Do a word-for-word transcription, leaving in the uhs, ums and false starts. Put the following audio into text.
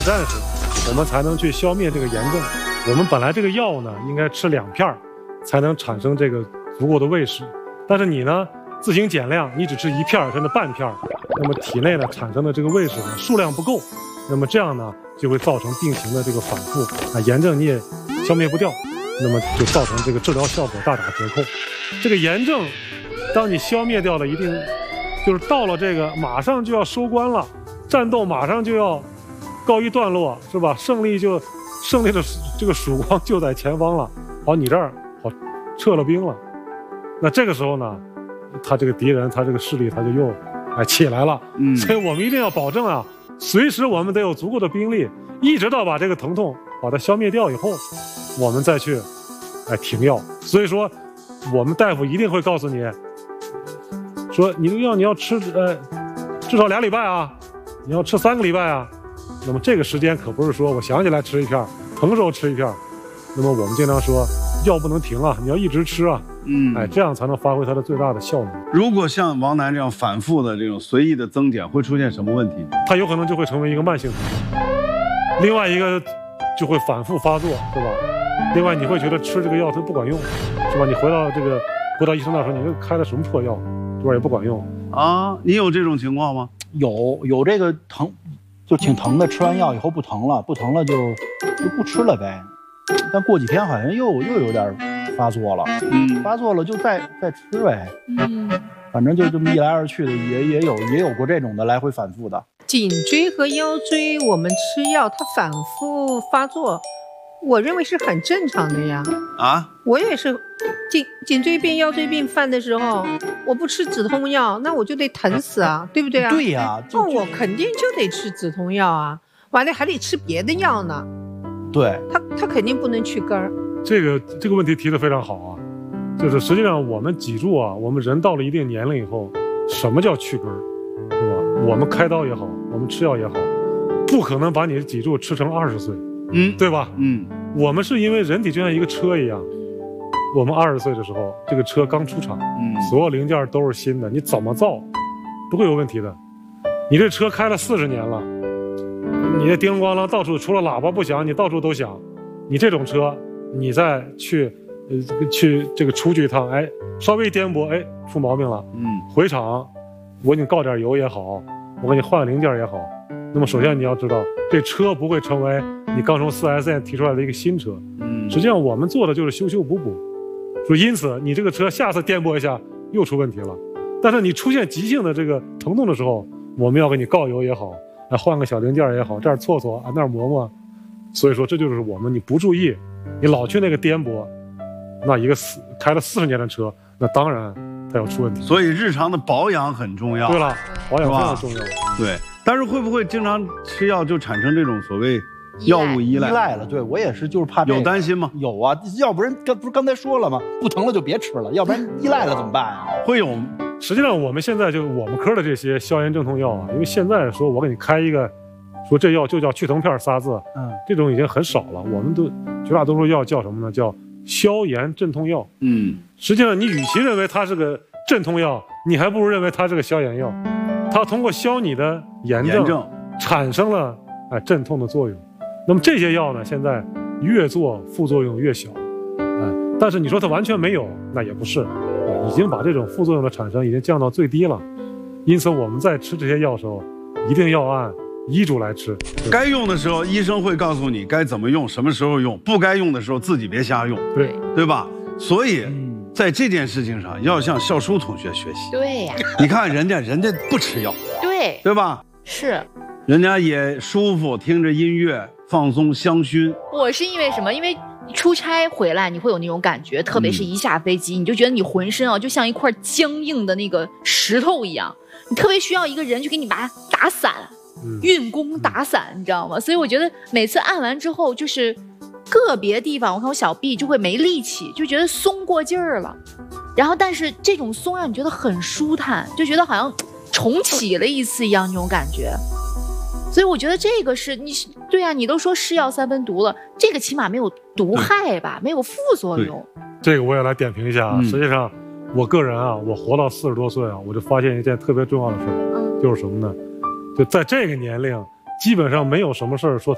战士，我们才能去消灭这个炎症。我们本来这个药呢，应该吃两片才能产生这个足够的胃食，但是你呢自行减量，你只吃一片甚至半片，那么体内呢产生的这个胃食呢数量不够，那么这样呢就会造成病情的这个反复啊，炎症你也消灭不掉，那么就造成这个治疗效果大打折扣。这个炎症，当你消灭掉了，一定就是到了这个马上就要收官了，战斗马上就要告一段落，是吧？胜利就胜利的这个曙光就在前方了。好，你这儿好撤了兵了，那这个时候呢，他这个敌人他这个势力他就又哎起来了。嗯，所以我们一定要保证啊，随时我们得有足够的兵力，一直到把这个疼痛把它消灭掉以后，我们再去哎停药。所以说，我们大夫一定会告诉你，说你这个药你要吃呃至少俩礼拜啊，你要吃三个礼拜啊。那么这个时间可不是说我想起来吃一片，疼时候吃一片。那么我们经常说，药不能停啊，你要一直吃啊，嗯，哎，这样才能发挥它的最大的效能。 如果像王楠这样反复的这种随意的增减，会出现什么问题？ 它有可能就会成为一个慢性疼痛，另外一个就会反复发作，是吧？另外你会觉得吃这个药它不管用，是吧？你回到这个回到医生那说，你这开的什么破药，对吧？也不管用啊。你有这种情况吗？ 有有这个疼，就挺疼的，吃完药以后不疼了，不疼了就就不吃了呗。但过几天好像又又有点发作了，嗯，发作了就再再吃呗，嗯，反正就这么一来二去的，也也有也有过这种的来回反复的。 颈椎和腰椎，我们吃药它反复发作，我认为是很正常的呀。啊，我也是，颈颈椎病、腰椎病犯的时候，我不吃止痛药，那我就得疼死啊，对不对啊？ 对呀， 那我肯定就得吃止痛药啊，完了还得吃别的药呢。 对， 他他肯定不能去根儿。 这个这个问题提得非常好啊，就是实际上我们脊柱啊，我们人到了一定年龄以后，什么叫去根儿，是吧？我们开刀也好，我们吃药也好，不可能把你的脊柱吃成二十岁，嗯，对吧？嗯，我们是因为人体就像一个车一样，我们二十岁的时候，这个车刚出厂，嗯，所有零件都是新的，你怎么造不会有问题的。你这车开了四十年了。你这叮咣啷到处除了喇叭不响，你到处都响。你这种车，你再去，呃，去这个出去一趟，哎，稍微颠簸，哎，出毛病了。嗯，回厂，我给你告点油也好，我给你换零件也好。那么首先你要知道，这车不会成为你刚从 四 S 店提出来的一个新车。嗯，实际上我们做的就是修修补补。说因此你这个车下次颠簸一下又出问题了，但是你出现急性的这个疼痛的时候，我们要给你告油也好。哎，换个小零件也好，这儿搓搓啊，那儿磨磨，所以说这就是我们你不注意，你老去那个颠簸，那一个四开了四十年的车，那当然它要出问题。 所以日常的保养很重要。 对了，保养非常重要。 对，但是会不会经常吃药就产生这种所谓药物依赖？ 依赖了，对我也是，就是怕这个。 有担心吗？ 有啊，要不然刚不是刚才说了吗？不疼了就别吃了，要不然依赖了怎么办啊？ 会有。 实际上我们现在就我们科的这些消炎镇痛药啊，因为现在说我给你开一个，说这药就叫去疼片仨字，嗯，这种已经很少了。我们都绝大多数药叫什么呢？叫消炎镇痛药。嗯，实际上你与其认为它是个镇痛药，你还不如认为它是个消炎药。它通过消你的炎症，炎症产生了哎镇痛的作用。那么这些药呢，现在越做副作用越小，哎，但是你说它完全没有，那也不是。已经把这种副作用的产生已经降到最低了，因此我们在吃这些药的时候，一定要按医嘱来吃。 该用的时候，医生会告诉你该怎么用，什么时候用；不该用的时候，自己别瞎用。 对， 对吧？所以，在这件事情上，要向笑书同学学习。 对呀， 你看人家，人家不吃药， 对， 对吧？ 是， 人家也舒服，听着音乐，放松香薰。 我是因为什么？因为。出差回来你会有那种感觉，特别是一下飞机，嗯、你就觉得你浑身啊就像一块僵硬的那个石头一样，你特别需要一个人去给你把它打散，嗯、运功打散，你知道吗？所以我觉得每次按完之后，就是个别地方，我看我小臂就会没力气，就觉得松过劲儿了。然后但是这种松让你觉得很舒坦，就觉得好像重启了一次一样那种感觉。所以我觉得这个是你对啊，你都说是药三分毒了，这个起码没有毒害吧，没有副作用。 这个我也来点评一下啊。嗯、实际上，我个人啊，我活到四十多岁啊，我就发现一件特别重要的事儿，嗯、就是什么呢？就在这个年龄，基本上没有什么事儿说它。